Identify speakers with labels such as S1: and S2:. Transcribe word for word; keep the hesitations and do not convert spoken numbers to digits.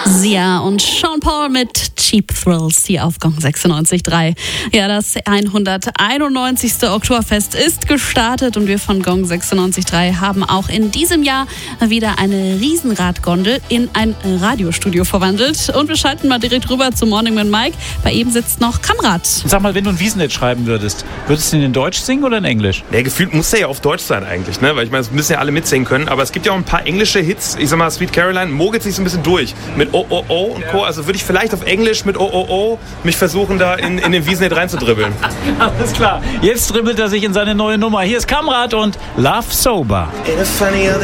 S1: Sia und Sean Paul mit Cheap Thrills hier auf Gong sechsundneunzig Komma drei. Ja, das hunderteinundneunzigste Oktoberfest ist gestartet und wir von Gong sechsundneunzig Komma drei haben auch in diesem Jahr wieder eine Riesenradgondel in ein Radiostudio verwandelt. Und wir schalten mal direkt rüber zu Morning mit Mike. Bei ihm sitzt noch Kamrat.
S2: Sag mal, wenn du ein Wiesenlied schreiben würdest, würdest du ihn in Deutsch singen oder in Englisch?
S3: Ja, gefühlt muss der ja auf Deutsch sein eigentlich, ne? Weil ich meine, das müssen ja alle mitsingen können. Aber es gibt ja auch ein paar englische Hits. Ich sag mal, Sweet Caroline mogelt sich so ein bisschen durch. Mit Oh, Oh, Oh und Co. Also würde ich vielleicht auf Englisch mit Oh, Oh, Oh mich versuchen, da in, in den Wiesenlied reinzudribbeln.
S2: Alles klar. Jetzt dribbelt er sich in seine neue Nummer. Hier ist Kamrat und Love Sober.
S4: In a funny other